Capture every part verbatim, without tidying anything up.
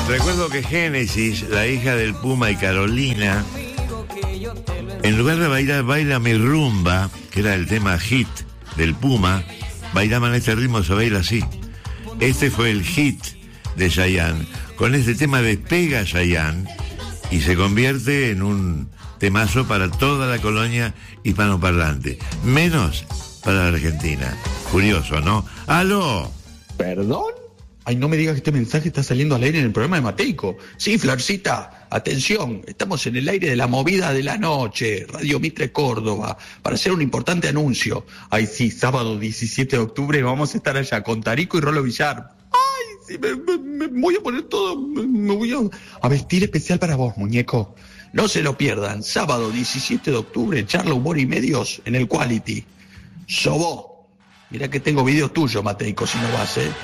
Recuerdo que Génesis, la hija del Puma y Carolina, en lugar de bailar Baila mi rumba, que era el tema hit del Puma, bailaban este ritmo, se baila así. Este fue el hit de Chayanne. Con este tema despega Chayanne y se convierte en un temazo para toda la colonia hispanoparlante, menos para la Argentina. Curioso, ¿no? ¡Aló! ¿Perdón? Ay, no me digas que este mensaje está saliendo al aire en el programa de Mateico. Sí, Florcita, atención, estamos en el aire de la movida de la noche, Radio Mitre Córdoba, para hacer un importante anuncio. Ay, sí, sábado diecisiete de octubre vamos a estar allá con Tarico y Rolo Villar. Ay, sí, me, me, me voy a poner todo, me, me voy a, a vestir especial para vos, muñeco. No se lo pierdan, sábado diecisiete de octubre, charla, humor y medios en el Quality. Sobó. Mirá que tengo video tuyo, Mateico, si no vas, ¿eh?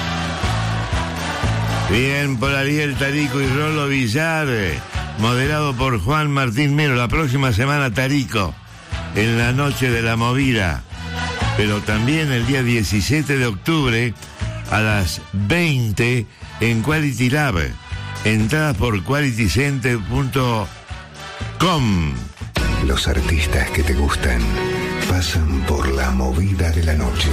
Bien, por Ariel Tarico y Rolo Villar, moderado por Juan Martín Mero. La próxima semana Tarico, en la noche de la movida. Pero también el día diecisiete de octubre, a las veinte, en Quality Lab. Entradas por quality center punto com. Los artistas que te gustan pasan por la movida de la noche.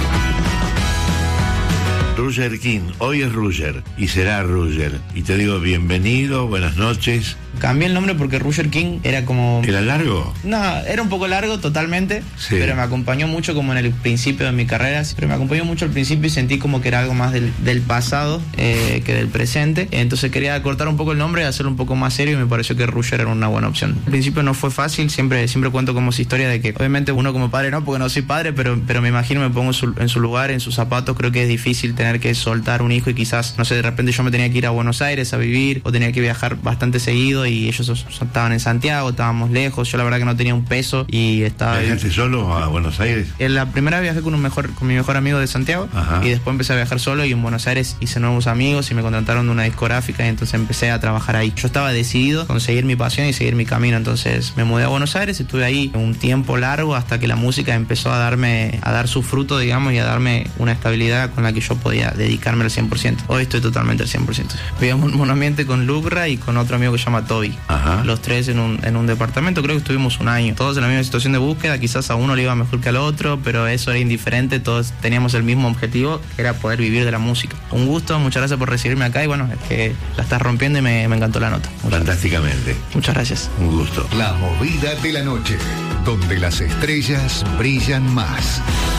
Roger King, hoy es Roger y será Roger. Y te digo bienvenido, buenas noches. Cambié el nombre porque Roger King era como... ¿Era largo? No, era un poco largo totalmente, sí. Pero me acompañó mucho como en el principio de mi carrera, pero me acompañó mucho al principio y sentí como que era algo más del, del pasado eh, que del presente. Entonces quería cortar un poco el nombre y hacerlo un poco más serio y me pareció que Roger era una buena opción. Al principio no fue fácil, siempre, siempre cuento como esa historia de que obviamente uno como padre no, porque no soy padre, pero, pero me imagino, me pongo en su, en su lugar, en sus zapatos. Creo que es difícil tener que soltar un hijo y quizás, no sé, de repente yo me tenía que ir a Buenos Aires a vivir o tenía que viajar bastante seguido y ellos estaban en Santiago, estábamos lejos, yo la verdad que no tenía un peso y estaba... ¿Viajaste solo a Buenos Aires? En la primera viajé con un mejor, con mi mejor amigo de Santiago. Ajá. Y después empecé a viajar solo y en Buenos Aires hice nuevos amigos y me contrataron de una discográfica y entonces empecé a trabajar ahí. Yo estaba decidido a conseguir mi pasión y seguir mi camino, entonces me mudé a Buenos Aires, estuve ahí un tiempo largo hasta que la música empezó a darme, a dar su fruto, digamos, y a darme una estabilidad con la que yo podía dedicarme al cien por ciento. Hoy estoy totalmente al cien por ciento. Vivíamos en un monoambiente con Lucra y con otro amigo que se llama Toby. Ajá. Los tres en un, en un departamento, creo que estuvimos un año. Todos en la misma situación de búsqueda, quizás a uno le iba mejor que al otro, pero eso era indiferente, todos teníamos el mismo objetivo, que era poder vivir de la música. Un gusto, muchas gracias por recibirme acá y bueno, es que la estás rompiendo y me, me encantó la nota. Muchas Fantásticamente. Gracias. Muchas gracias. Un gusto. La movida de la noche, donde las estrellas brillan más.